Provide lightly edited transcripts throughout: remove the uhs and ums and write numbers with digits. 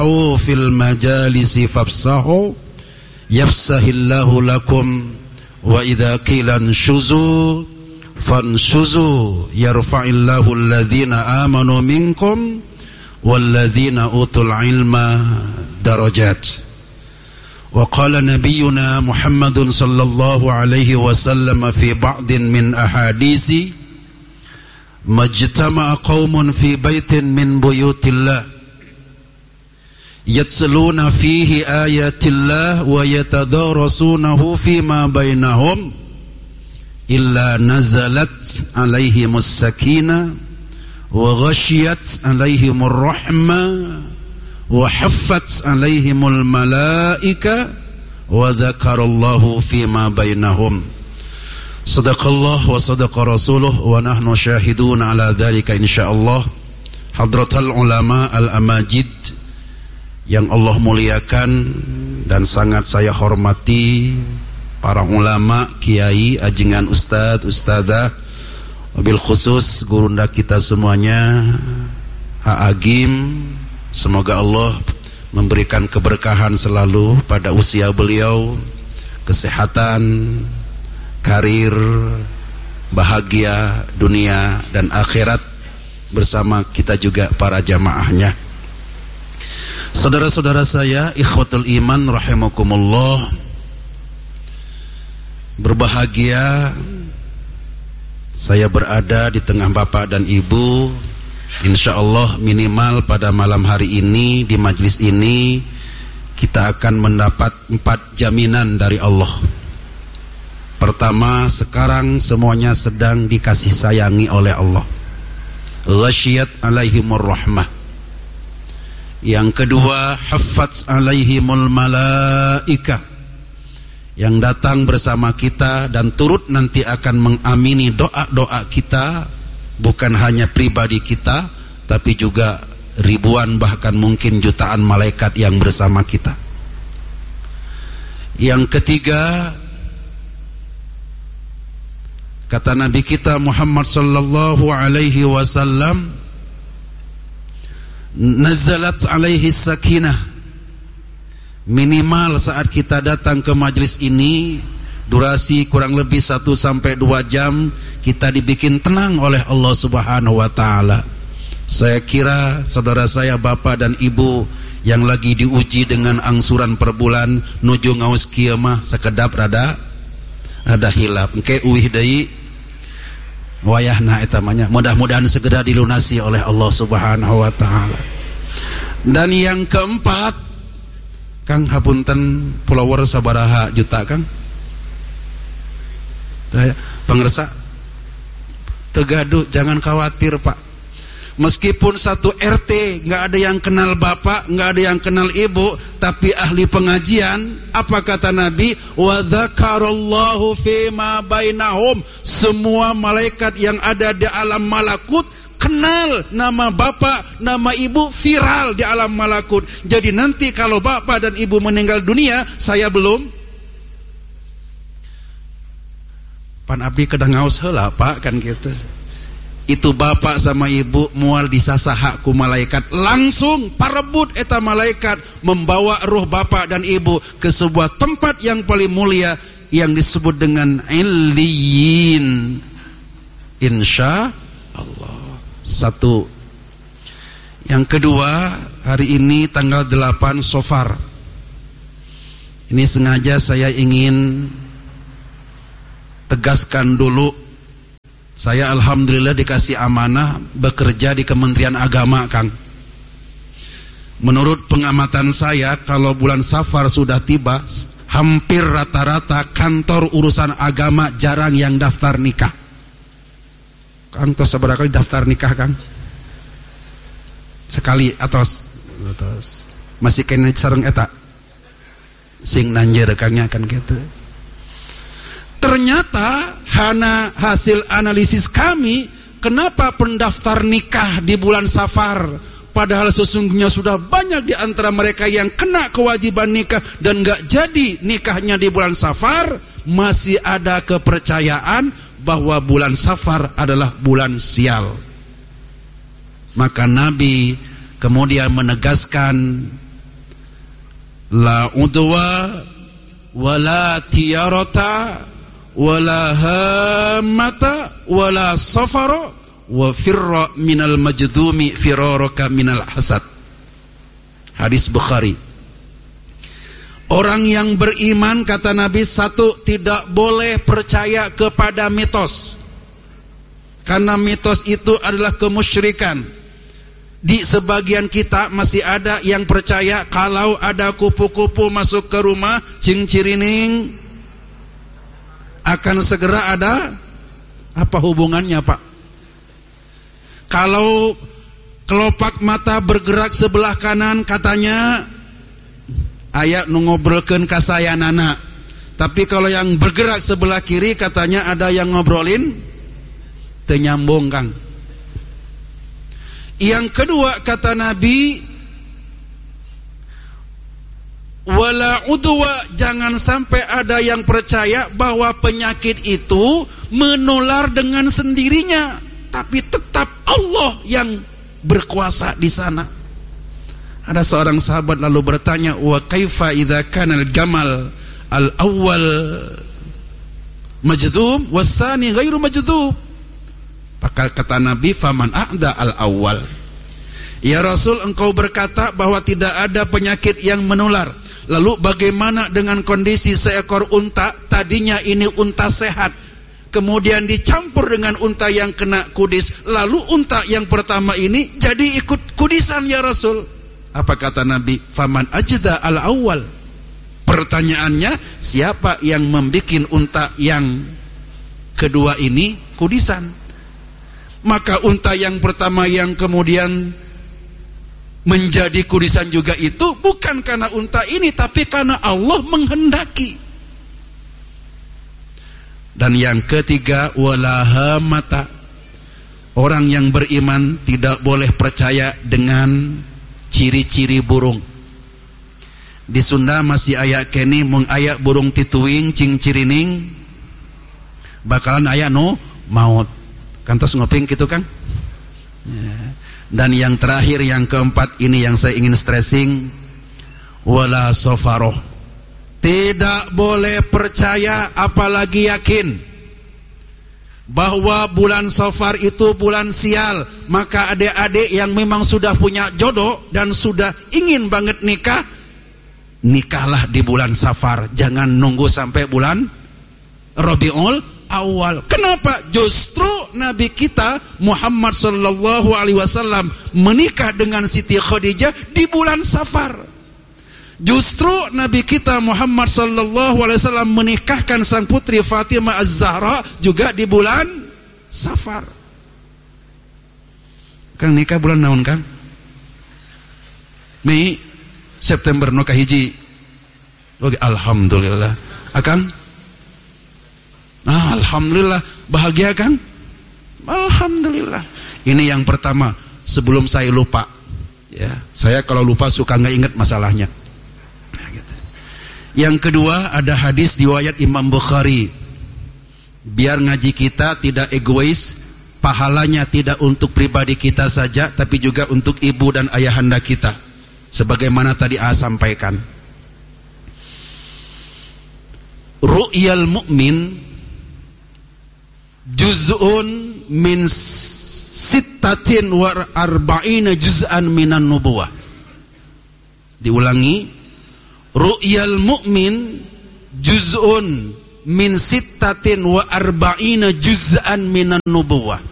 fil majalisi fafsahu yafsahillahu lakum wa idza qila anshuzu fanshuzu yarfa'illahu alladhina amanu minkum walladhina utul ilma darajat. Wa qala nabiyyuna Muhammadun sallallahu alaihi wasallam fi ba'din min ahadisi majtama'a qaumun fi baitin min buyutillah yatsluna fihi ayatillah wa yatadarasunahu fima bainahum illa nazalat alaihimus sakinah wa ghashiyat alaihimur rahmah wa haffat alaihimul malaika wa dzakarallahu fima bainahum. Sadaqallah wa sadaqa rasuluh wa nahnu syahidun ala dzalika insyaallah. Hadratal ulama al-amajid yang Allah muliakan dan sangat saya hormati, para ulama, kiai, ajengan ustadz, ustadzah, wabil khusus gurunda kita semuanya, Agim, semoga Allah memberikan keberkahan selalu pada usia beliau, kesehatan, karir, bahagia dunia dan akhirat bersama kita juga para jamaahnya. Saudara-saudara saya, ikhwatul iman rahimakumullah, berbahagia saya berada di tengah bapak dan ibu. Insyaallah minimal pada malam hari ini di majlis ini kita akan mendapat 4 jaminan dari Allah. Pertama, sekarang semuanya sedang dikasih sayangi oleh Allah. Ghasyiyat alaihimur rahmah. Yang kedua, haffaz alaihimul malaika, yang datang bersama kita dan turut nanti akan mengamini doa-doa kita, bukan hanya pribadi kita tapi juga ribuan bahkan mungkin jutaan malaikat yang bersama kita. Yang ketiga, kata Nabi kita Muhammad sallallahu alaihi wasallam, nazalat alaihi sakinah. Minimal saat kita datang ke majlis ini, durasi kurang lebih 1-2 jam, kita dibikin tenang oleh Allah Subhanahu wa taala. Saya kira saudara saya, bapak dan ibu yang lagi diuji dengan angsuran per bulan nuju ngaus kieu mah sakedap rada hilap engke uih deui wayahna eta mah nya. Mudah-mudahan segera dilunasi oleh Allah Subhanahu wa taala. Dan yang keempat, Kang hapunten follower sabaraha juta Kang? Pangersa Tegaduh, jangan khawatir Pak. Meskipun satu RT nggak ada yang kenal bapak, nggak ada yang kenal ibu, tapi ahli pengajian, apa kata Nabi? Wa dzakarallahu fima bainahum. Semua malaikat yang ada di alam malakut kenal nama bapak, nama ibu, viral di alam malakut. Jadi nanti kalau bapak dan ibu meninggal dunia, saya belum pan abdi kedah ngaos heula Pak, kan gitu. Itu bapak sama ibu mual disasaha ku malaikat, langsung parebut eta malaikat membawa ruh bapak dan ibu ke sebuah tempat yang paling mulia yang disebut dengan Illiyin. Insya Allah. Satu. Yang kedua, hari ini tanggal 8 Safar. Ini sengaja saya ingin tegaskan dulu. Saya alhamdulillah dikasih amanah bekerja di Kementerian Agama, Kang. Menurut pengamatan saya, kalau bulan Safar sudah tiba, hampir rata-rata kantor urusan agama jarang yang daftar nikah. Kang, tos seberapa kali daftar nikah, Kang? Sekali atos. Masih kena sareng eta. Sing nanjer Kangnya kan gitu. Ternyata hana hasil analisis kami, kenapa pendaftar nikah di bulan Safar, padahal sesungguhnya sudah banyak di antara mereka yang kena kewajiban nikah dan gak jadi nikahnya di bulan Safar. Masih ada kepercayaan bahwa bulan Safar adalah bulan sial. Maka Nabi kemudian menegaskan la udwa wala tiyarata wala hammata wala safara wa firra minal majdumi firaraka minal hasad. Hadis Bukhari. Orang yang beriman, kata Nabi, satu, tidak boleh percaya kepada mitos, karena mitos itu adalah kemusyrikan. Di sebagian kita masih ada yang percaya kalau ada kupu-kupu masuk ke rumah cing-cirining akan segera ada. Apa hubungannya, Pak? Kalau kelopak mata bergerak sebelah kanan, katanya aya nu ngobrolkeun kasayanana. Tapi kalau yang bergerak sebelah kiri, katanya ada yang ngobrolin teu nyambung, Kang. Yang kedua, kata Nabi, wala udwa, jangan sampai ada yang percaya bahwa penyakit itu menular dengan sendirinya, tapi tetap Allah yang berkuasa di sana. Ada seorang sahabat lalu bertanya, wa kaifa idza kana al-gamal al-awwal majdhub was-tsani ghairu majdhub? Maka kata Nabi, faman a'da al-awwal. Ya Rasul, engkau berkata bahwa tidak ada penyakit yang menular. Lalu bagaimana dengan kondisi seekor unta? Tadinya ini unta sehat, kemudian dicampur dengan unta yang kena kudis, lalu unta yang pertama ini jadi ikut kudisan, ya Rasul. Apa kata Nabi? Faman ajda al-awwal. Pertanyaannya, siapa yang membikin unta yang kedua ini kudisan? Maka unta yang pertama yang kemudian menjadi kudisan juga itu bukan karena unta ini, tapi karena Allah menghendaki. Dan yang ketiga, wala mata. Orang yang beriman tidak boleh percaya dengan ciri-ciri burung. Di Sunda masih aya kene mung aya burung tituing cing cirining bakalan aya no maut. Kantos ngoping gitu, Kang. Ya. Dan yang terakhir, yang keempat, ini yang saya ingin stressing, wala sofaroh. Tidak boleh percaya apalagi yakin bahwa bulan Safar itu bulan sial. Maka adik-adik yang memang sudah punya jodoh dan sudah ingin banget nikah, nikahlah di bulan Safar, jangan nunggu sampai bulan Rabiul Awal. Kenapa? Justru Nabi kita Muhammad sallallahu alaihi wasallam menikah dengan Siti Khadijah di bulan Safar. Justru Nabi kita Muhammad sallallahu alaihi wasallam menikahkan sang putri Fatimah Az-Zahra juga di bulan Safar. Kang nikah bulan naon, Kang? Mei, September nu kahiji. Oke, alhamdulillah. Akang? Alhamdulillah. Bahagia, Kang? Alhamdulillah. Ini yang pertama, sebelum saya lupa. Ya, saya kalau lupa suka nggak ingat masalahnya. Nah, gitu. Yang kedua, ada hadis riwayat Imam Bukhari. Biar ngaji kita tidak egois, pahalanya tidak untuk pribadi kita saja, tapi juga untuk ibu dan ayahanda kita. Sebagaimana tadi sampaikan. Ru'yal mu'min juz'un min sittatin wa arba'ina juz'an minan nubuwah. Diulangi, ru'yal mu'min juz'un min sittatin wa arba'ina juz'an minan nubuwah.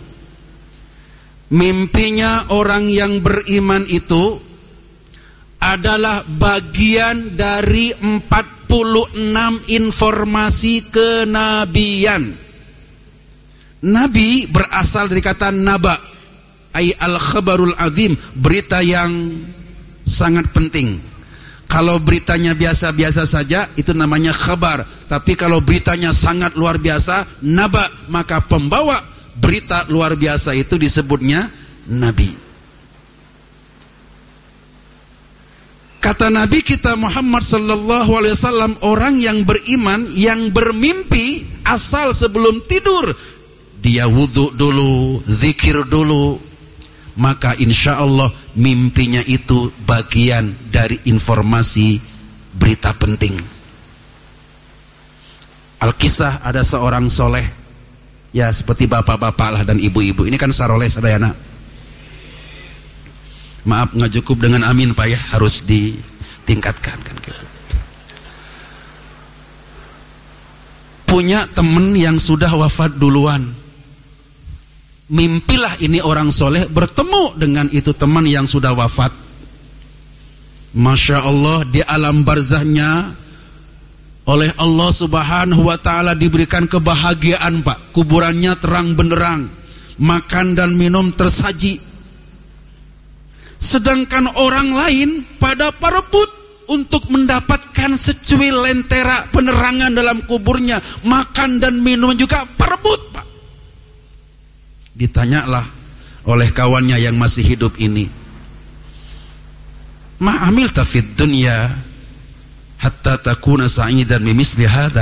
Mimpinya orang yang beriman itu adalah bagian dari 46 informasi kenabian. Nabi berasal dari kata naba, ay al-khabarul azim, berita yang sangat penting. Kalau beritanya biasa-biasa saja, itu namanya khabar. Tapi kalau beritanya sangat luar biasa, naba, maka pembawa berita luar biasa itu disebutnya nabi. Kata Nabi kita Muhammad sallallahu alaihi wasallam, orang yang beriman yang bermimpi asal sebelum tidur, dia wudhu dulu, zikir dulu, maka insya Allah mimpinya itu bagian dari informasi berita penting. Al-kisah ada seorang soleh, ya seperti bapak-bapak lah dan ibu-ibu. Ini kan saroleh sadayana. Maaf nggak cukup dengan amin Pak ya, harus ditingkatkan kan gitu. Punya teman yang sudah wafat duluan. Mimpilah ini orang soleh bertemu dengan itu teman yang sudah wafat. Masya Allah, di alam barzahnya oleh Allah Subhanahu wa ta'ala diberikan kebahagiaan Pak. Kuburannya terang benderang, makan dan minum tersaji. Sedangkan orang lain pada perebut untuk mendapatkan secuil lentera penerangan dalam kuburnya, makan dan minum juga perebut Pak. Ditanyalah oleh kawannya yang masih hidup ini, ma amilta fid dunya hatta takuna sa'idan bimisli hadza.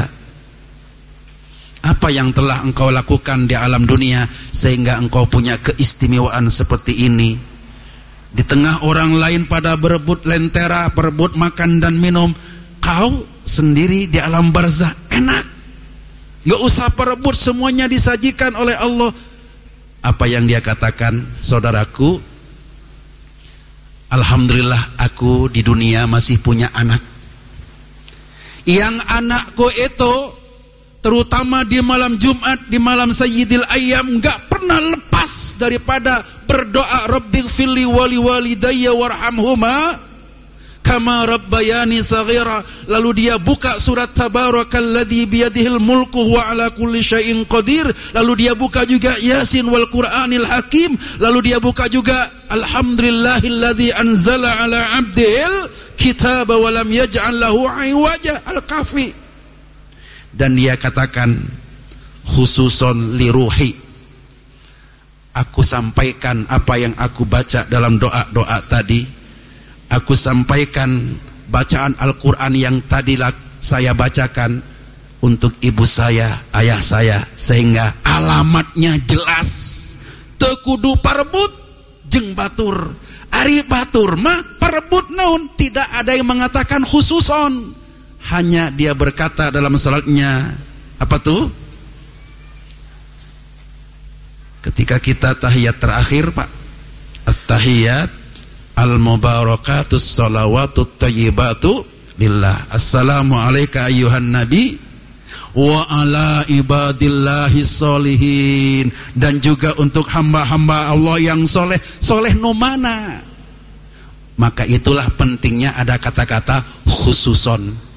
Apa yang telah engkau lakukan di alam dunia sehingga engkau punya keistimewaan seperti ini? Di tengah orang lain pada berebut lentera, berebut makan dan minum, kau sendiri di alam barzah enak, gak usah berebut, semuanya disajikan oleh Allah. Apa yang dia katakan? Saudaraku, alhamdulillah aku di dunia masih punya anak. Yang anakku itu terutama di malam Jumat, di malam Sayyidil Ayyam, gak pernah lepas daripada berdoa, Rabbighfirli wali walidayya warhamhuma kama rabbayani saghira. Lalu dia buka surat Tabarakalladzi biyadihil mulku wa ala kulli syai'in qadir. Lalu dia buka juga Yasin wal Qur'anil Hakim. Lalu dia buka juga Alhamdulillahilladzi anzala ala abdil kitaba wa lam yaj'al lahu iwaja, Al-Kahfi. Dan dia katakan khususon li ruhi, aku sampaikan apa yang aku baca dalam doa-doa tadi. Aku sampaikan bacaan Al-Quran yang tadi saya bacakan untuk ibu saya, ayah saya, sehingga alamatnya jelas. Tekudu parebut jeng batur, ari batur mah parebut naun. Tidak ada yang mengatakan khususon. Hanya dia berkata dalam salatnya, apa tuh? Ketika kita tahiyat terakhir Pak, at-tahiyat al-mubarakatus salawatut tayyibatu lillah. Assalamu alayka ayyuhan nabi wa ala ibadillahi sholihin. Dan juga untuk hamba-hamba Allah yang soleh. Soleh no mana? Maka itulah pentingnya ada kata-kata khususon,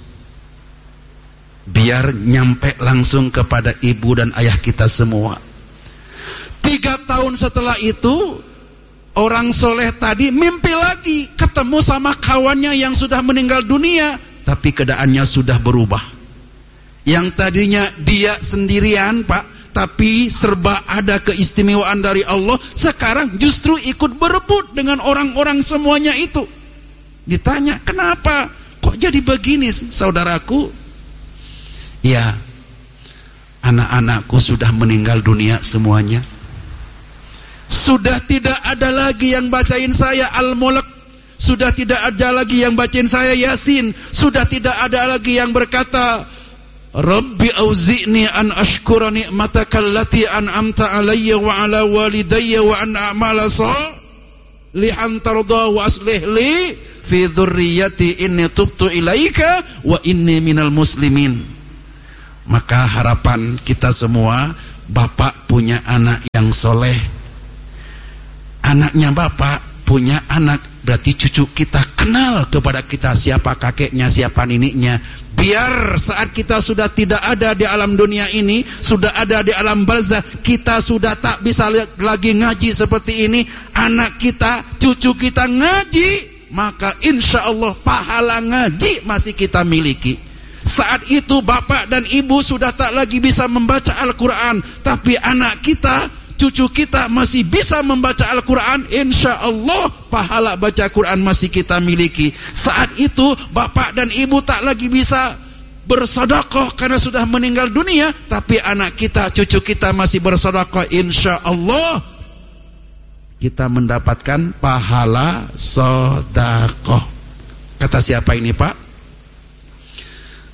biar nyampe langsung kepada ibu dan ayah kita semua. 3 tahun setelah itu, orang soleh tadi mimpi lagi ketemu sama kawannya yang sudah meninggal dunia, tapi keadaannya sudah berubah. Yang tadinya dia sendirian Pak, tapi serba ada keistimewaan dari Allah, sekarang justru ikut berebut dengan orang-orang semuanya itu. Ditanya, kenapa kok jadi begini saudaraku? Ya, anak-anakku sudah meninggal dunia semuanya. Sudah tidak ada lagi yang bacain saya Al-Mulk. Sudah tidak ada lagi yang bacain saya Yasin. Sudah tidak ada lagi yang berkata, Rabbi auzi'ni an ashkura ni'mataka allati an'amta alayya wa ala walidayya wa an a'mala salihan tarda wa aslih li fi dhurriyyati inni tubtu ilaika wa inni minal muslimin. Maka harapan kita semua, bapak punya anak yang soleh, anaknya bapak punya anak, berarti cucu kita kenal kepada kita siapa kakeknya, siapa neneknya. Biar saat kita sudah tidak ada di alam dunia ini, sudah ada di alam barzah, kita sudah tak bisa lagi ngaji seperti ini, anak kita, cucu kita ngaji, maka insya Allah pahala ngaji masih kita miliki. Saat itu bapak dan ibu sudah tak lagi bisa membaca Al-Quran, tapi anak kita, cucu kita masih bisa membaca Al-Quran, insya Allah pahala baca Quran masih kita miliki. Saat itu bapak dan ibu tak lagi bisa bersedekah karena sudah meninggal dunia, tapi anak kita, cucu kita masih bersedekah, insya Allah kita mendapatkan pahala sedekah. Kata siapa ini Pak?